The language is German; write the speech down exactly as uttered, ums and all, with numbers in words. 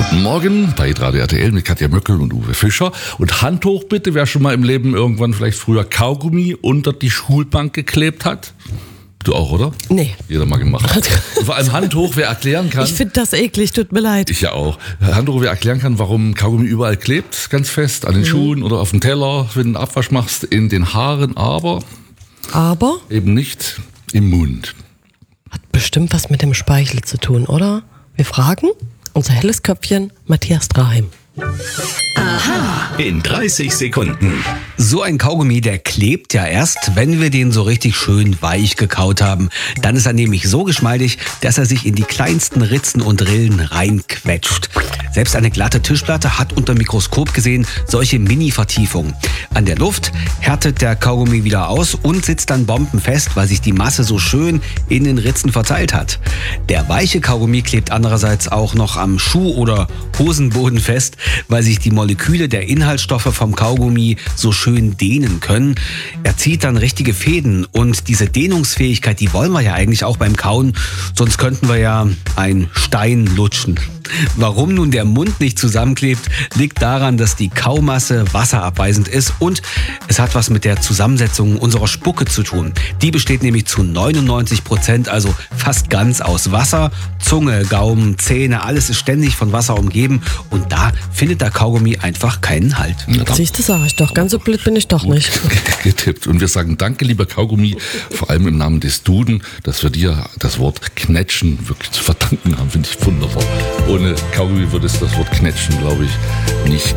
Guten Morgen bei Radio R T L mit Katja Möckel und Uwe Fischer. Und Hand hoch bitte, wer schon mal im Leben irgendwann vielleicht früher Kaugummi unter die Schulbank geklebt hat. Du auch, oder? Nee. Jeder mal gemacht. Und vor allem Hand hoch, wer erklären kann. Ich finde das eklig, tut mir leid. Ich ja auch. Hand hoch, wer erklären kann, warum Kaugummi überall klebt, ganz fest, an den mhm. Schuhen oder auf dem Teller, wenn du einen Abwasch machst, in den Haaren, aber... Aber? Eben nicht im Mund. Hat bestimmt was mit dem Speichel zu tun, oder? Wir fragen unser helles Köpfchen Matthias Draheim. Aha. In dreißig Sekunden. So ein Kaugummi, der klebt ja erst, wenn wir den so richtig schön weich gekaut haben. Dann ist er nämlich so geschmeidig, dass er sich in die kleinsten Ritzen und Rillen reinquetscht. Selbst eine glatte Tischplatte hat unter Mikroskop gesehen solche Mini-Vertiefungen. An der Luft härtet der Kaugummi wieder aus und sitzt dann bombenfest, weil sich die Masse so schön in den Ritzen verteilt hat. Der weiche Kaugummi klebt andererseits auch noch am Schuh- oder Hosenboden fest, weil sich die Moleküle der Inhaltsstoffe vom Kaugummi so schön dehnen können. Er zieht dann richtige Fäden und diese Dehnungsfähigkeit, die wollen wir ja eigentlich auch beim Kauen, sonst könnten wir ja einen Stein lutschen. Warum nun der Mund nicht zusammenklebt, liegt daran, dass die Kaumasse wasserabweisend ist und es hat was mit der Zusammensetzung unserer Spucke zu tun. Die besteht nämlich zu neunundneunzig Prozent, also fast ganz aus Wasser. Zunge, Gaumen, Zähne, alles ist ständig von Wasser umgeben und da findet der Kaugummi einfach keinen Halt. Ja, siehst du, sag ich doch. Ganz so blöd bin ich doch nicht. Getippt. Und wir sagen danke, lieber Kaugummi, vor allem im Namen des Duden, dass wir dir das Wort Knetschen wirklich zu verdanken haben, finde ich wunderbar. Ohne Kaugummi würde es das Wort Knetschen, glaube ich, nicht